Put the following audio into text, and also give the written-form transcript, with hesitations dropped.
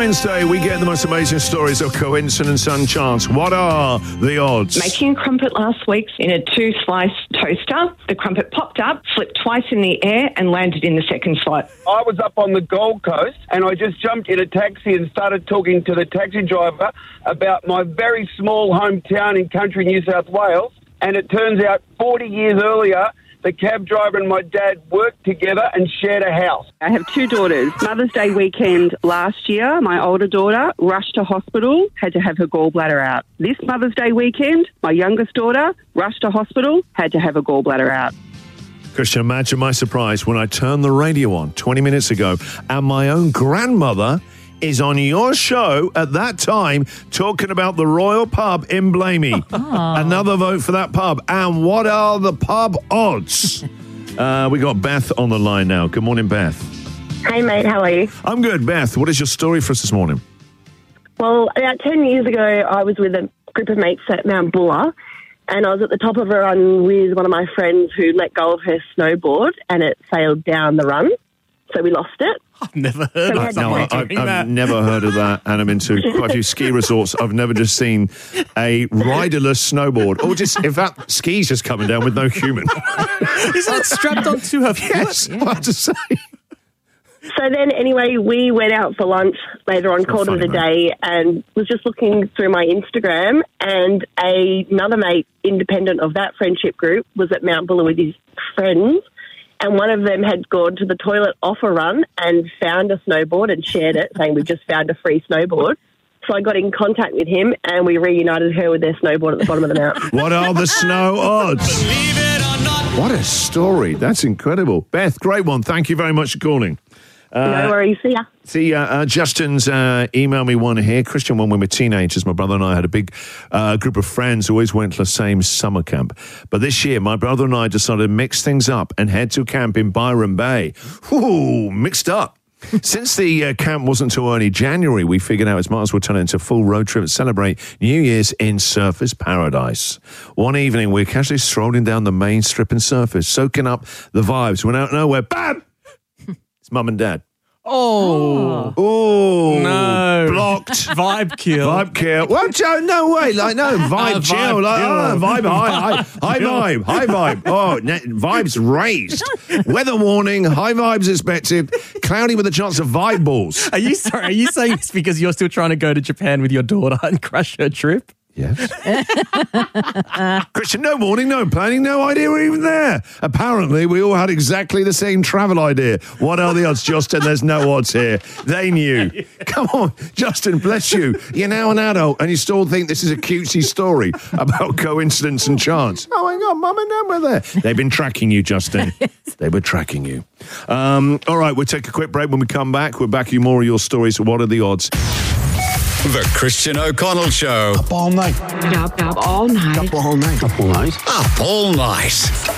Wednesday, we get the most amazing stories of coincidence and chance. What are the odds? Making a crumpet last week in a 2-slice toaster. The crumpet popped up, flipped twice in the air and landed in the second slot. I was up on the Gold Coast and I just jumped in a taxi and started talking to the taxi driver about my very small hometown in country New South Wales. And it turns out 40 years earlier, the cab driver and my dad worked together and shared a house. I have 2 daughters. Mother's Day weekend last year, my older daughter rushed to hospital, had to have her gallbladder out. This Mother's Day weekend, my youngest daughter rushed to hospital, had to have her gallbladder out. Christian, imagine my surprise when I turned the radio on 20 minutes ago and my own grandmother is on your show at that time talking about the Royal Pub in Blamey. Another vote for that pub. And what are the pub odds? We got Beth on the line now. Good morning, Beth. Hey, mate, how are you? I'm good, Beth. What is your story for us this morning? Well, about 10 years ago, I was with a group of mates at Mount Buller, and I was at the top of a run with one of my friends who let go of her snowboard, and it sailed down the run, so we lost it. I've never heard of No, I've never heard of that, and I'm into quite a few ski resorts. I've never just seen a riderless snowboard, or just, in fact, skis just coming down with no human. Isn't it strapped onto her foot? Yes, I have to say. So then, anyway, we went out for lunch later on, called it a day, and was just looking through my Instagram, and another mate, independent of that friendship group, was at Mount Buller with his friends, and one of them had gone to the toilet off a run and found a snowboard and shared it, saying, "We've just found a free snowboard." So I got in contact with him, and we reunited her with their snowboard at the bottom of the mountain. What are the snow odds? Believe it or not. What a story. That's incredible. Beth, great one. Thank you very much for calling. No worries. See ya. See, Justin's emailed me one here. Christian, when we were teenagers, my brother and I had a big group of friends who always went to the same summer camp. But this year, my brother and I decided to mix things up and head to camp in Byron Bay. Ooh, mixed up. Since the camp wasn't until early January, we figured out it might as well turn it into a full road trip and celebrate New Year's in Surfers Paradise. One evening, we were casually strolling down the main strip and surfers, soaking up the vibes. Went out of nowhere, bam! It's Mum and Dad. Oh. No. Blocked. Vibe kill. Vibe kill. What? No way. Like, no. Vibe chill. Like, vibe high. High vibe. High vibe. Oh, vibes raised. Weather warning. High vibes expected. Cloudy with a chance of vibe balls. Are you saying this because you're still trying to go to Japan with your daughter and crash her trip? Yes. Christian, no warning, no planning, no idea we're even there. Apparently, we all had exactly the same travel idea. What are the odds, Justin? There's no odds here. They knew. Come on, Justin, bless you. You're now an adult and you still think this is a cutesy story about coincidence and chance. Oh my God, Mum and Dad were there. They've been tracking you, Justin. They were tracking you. All right, we'll take a quick break. When we come back, we'll back you more of your stories. What are the odds? The Christian O'Connell Show. Up all night. Up all night. Up all night. Up all night. Up all night.